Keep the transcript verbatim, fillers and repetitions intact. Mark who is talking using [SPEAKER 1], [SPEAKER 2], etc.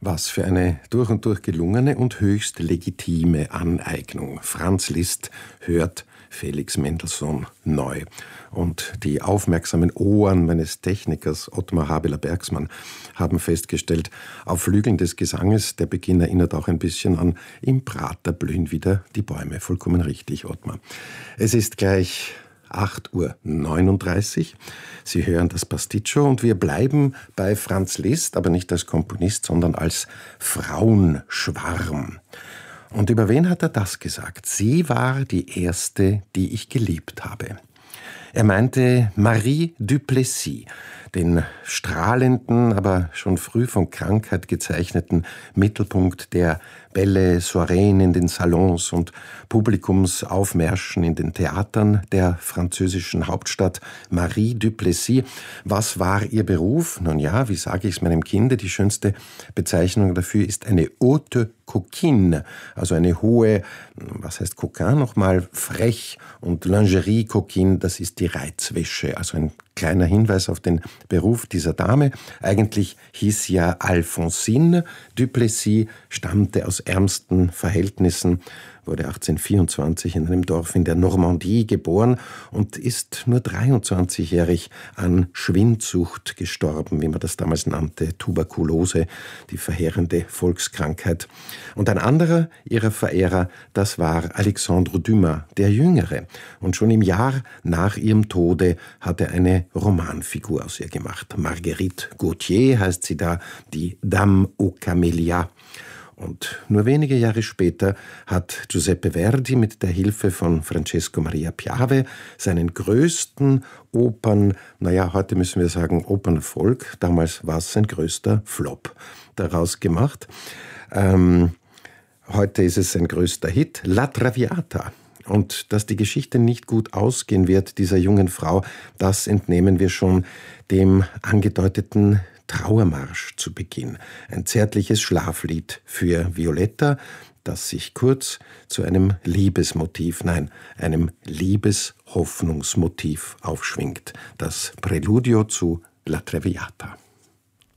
[SPEAKER 1] Was für eine durch und durch gelungene und höchst legitime Aneignung. Franz Liszt hört Felix Mendelssohn neu. Und die aufmerksamen Ohren meines Technikers Ottmar Habeler-Bergsmann haben festgestellt, auf Flügeln des Gesanges, der Beginn erinnert auch ein bisschen an Im Prater blühen wieder die Bäume. Vollkommen richtig, Ottmar. Es ist gleich acht Uhr neununddreißig. Sie hören das Pasticcio und wir bleiben bei Franz Liszt, aber nicht als Komponist, sondern als Frauenschwarm. Und über wen hat er das gesagt? Sie war die erste, die ich geliebt habe. Er meinte Marie Duplessis, den strahlenden, aber schon früh von Krankheit gezeichneten Mittelpunkt der Bälle, Soireen in den Salons und Publikumsaufmärschen in den Theatern der französischen Hauptstadt. Marie Duplessis. Was war ihr Beruf? Nun ja, wie sage ich es meinem Kinde? Die schönste Bezeichnung dafür ist eine haute coquine, also eine hohe, was heißt coquin nochmal, frech, und Lingerie coquine, das ist die Reizwäsche, also ein kleiner Hinweis auf den Beruf dieser Dame. Eigentlich hieß sie ja Alphonsine Duplessis, stammte aus ärmsten Verhältnissen, wurde achtzehnhundertvierundzwanzig in einem Dorf in der Normandie geboren und ist nur dreiundzwanzigjährig an Schwindsucht gestorben, wie man das damals nannte, Tuberkulose, die verheerende Volkskrankheit. Und ein anderer ihrer Verehrer, das war Alexandre Dumas, der Jüngere. Und schon im Jahr nach ihrem Tode hat er eine Romanfigur aus ihr gemacht. Marguerite Gautier heißt sie da, die Dame aux Camélias. Und nur wenige Jahre später hat Giuseppe Verdi mit der Hilfe von Francesco Maria Piave seinen größten Opern, naja, heute müssen wir sagen Opernerfolg, damals war es sein größter Flop, daraus gemacht. Ähm, heute ist es sein größter Hit, La Traviata. Und dass die Geschichte nicht gut ausgehen wird, dieser jungen Frau, das entnehmen wir schon dem angedeuteten Trauermarsch zu Beginn. Ein zärtliches Schlaflied für Violetta, das sich kurz zu einem Liebesmotiv, nein, einem Liebeshoffnungsmotiv aufschwingt. Das Präludio zu La Traviata.